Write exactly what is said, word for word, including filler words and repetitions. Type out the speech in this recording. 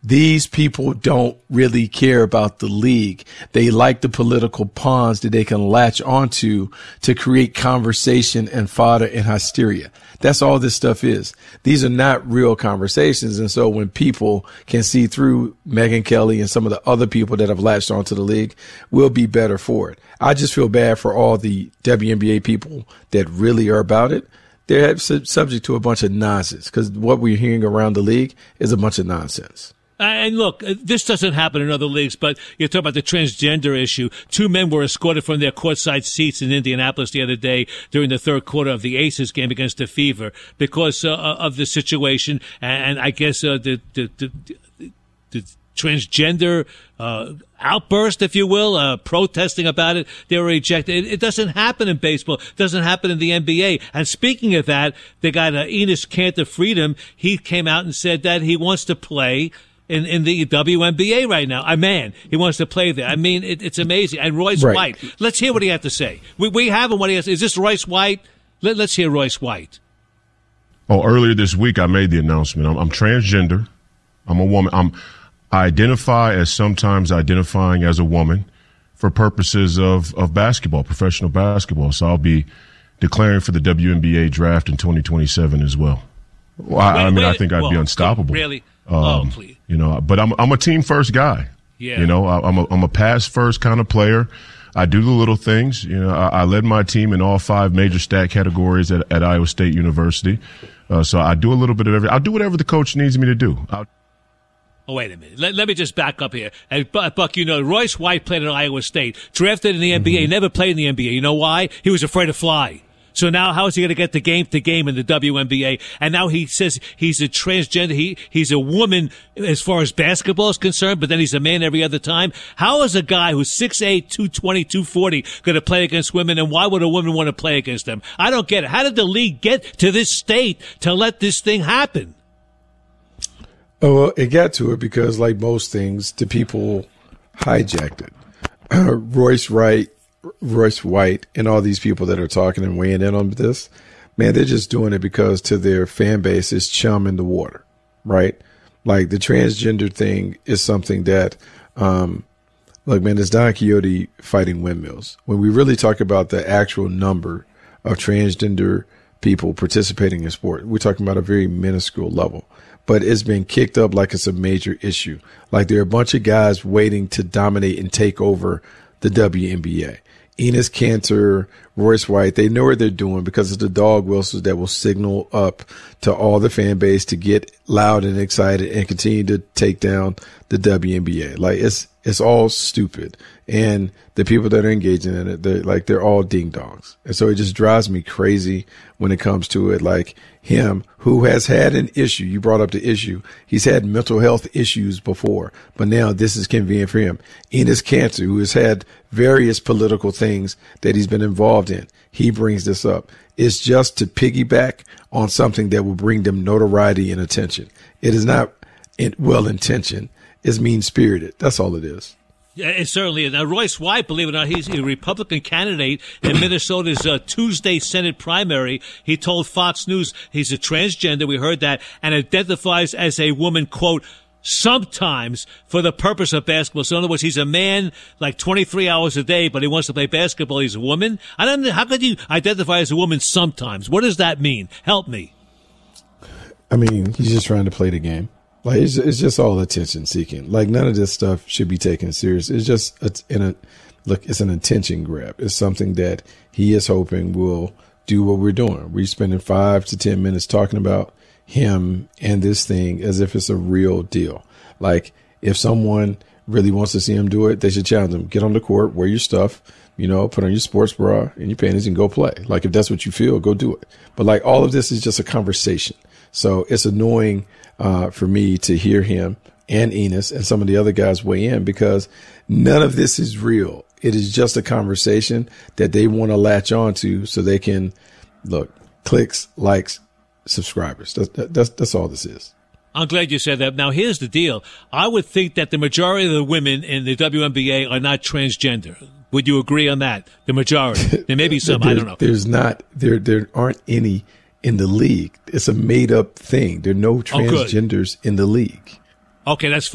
these people don't really care about the league. They like the political pawns that they can latch onto to create conversation and fodder and hysteria. That's all this stuff is. These are not real conversations. And so when people can see through Megyn Kelly and some of the other people that have latched onto the league, we'll be better for it. I just feel bad for all the W N B A people that really are about it. They're subject to a bunch of nonsense because what we're hearing around the league is a bunch of nonsense. And look, this doesn't happen in other leagues, but you're talking about the transgender issue. Two men were escorted from their courtside seats in Indianapolis the other day during the third quarter of the Aces game against the Fever because uh, of the situation. And I guess uh, the, the, the, the transgender uh, outburst, if you will, uh, protesting about it, they were rejected. It, it doesn't happen in baseball. It doesn't happen in the N B A. And speaking of that, they got uh, Enes Kanter Freedom. He came out and said that he wants to play in, in the W N B A right now. A man, he wants to play there. I mean, it, it's amazing. And Royce right. White, let's hear what he had to say. We, we have him what he has. Is this Royce White? Let, let's hear Royce White. Oh, earlier this week, I made the announcement. I'm, I'm transgender. I'm a woman. I'm, I identify as sometimes identifying as a woman for purposes of, of basketball, professional basketball. So I'll be declaring for the W N B A draft in twenty twenty-seven as well. Well, I, wait, I mean, wait, I think I'd well, be unstoppable. Really? Um, oh, please. You know, but I'm I'm a team first guy. Yeah. You know, I, I'm a I'm a pass first kind of player. I do the little things. You know, I, I led my team in all five major stat categories at, at Iowa State University. Uh, so I do a little bit of everything. I'll do whatever the coach needs me to do. I'll Oh, wait a minute. Let, let me just back up here. And Buck, you know, Royce White played at Iowa State, drafted in the N B A, mm-hmm. never played in the N B A. You know why? He was afraid to fly. So now how is he going to get the game to game in the W N B A? And now he says he's a transgender. He, he's a woman as far as basketball is concerned, but then he's a man every other time. How is a guy who's six eight, two twenty, two forty going to play against women? And why would a woman want to play against them? I don't get it. How did the league get to this state to let this thing happen? Oh, well, it got to it because, like most things, the people hijacked it. Uh, Royce Wright, Royce White, and all these people that are talking and weighing in on this, man, they're just doing it because to their fan base is chum in the water, right? Like the transgender thing is something that, um, look, man, it's Don Quixote fighting windmills. When we really talk about the actual number of transgender people participating in sport, we're talking about a very minuscule level. But it's been kicked up like it's a major issue. Like there are a bunch of guys waiting to dominate and take over the W N B A. Enes Kanter, Royce White, they know what they're doing because it's the dog whistles that will signal up to all the fan base to get loud and excited and continue to take down the W N B A. Like it's it's all stupid. And the people that are engaging in it, they're like they're all ding dongs. And so it just drives me crazy when it comes to it. Like him, who has had an issue, you brought up the issue. He's had mental health issues before, but now this is convenient for him. Enes Kanter, who has had various political things that he's been involved in, he brings this up. It's just to piggyback on something that will bring them notoriety and attention. It is not well-intentioned. It's mean-spirited. That's all it is. Yeah, it certainly is. Now, Royce White, believe it or not, he's a Republican candidate in Minnesota's uh, Tuesday Senate primary. He told Fox News he's a transgender, we heard that, and identifies as a woman, quote, sometimes for the purpose of basketball. So in other words, he's a man like twenty-three hours a day, but he wants to play basketball. He's a woman. I don't know. How could you identify as a woman sometimes? What does that mean? Help me. I mean, he's just trying to play the game. Like it's, it's just all attention seeking. Like none of this stuff should be taken serious. It's just it's in a look. It's an attention grab. It's something that he is hoping will do what we're doing. We're spending five to ten minutes talking about him and this thing as if it's a real deal. Like if someone really wants to see him do it, they should challenge him. Get on the court, wear your stuff, you know, put on your sports bra and your panties and go play. Like if that's what you feel, go do it. But like all of this is just a conversation. So it's annoying uh, for me to hear him and Enes and some of the other guys weigh in because none of this is real. It is just a conversation that they want to latch on to so they can look, clicks, likes, subscribers. That's, that's, that's all this is. I'm glad you said that. Now, here's the deal. I would think that the majority of the women in the W N B A are not transgender. Would you agree on that? The majority. There may be some. I don't know. There's not. There there aren't any in the league. It's a made up thing. There are no transgenders oh, in the league. Okay, that's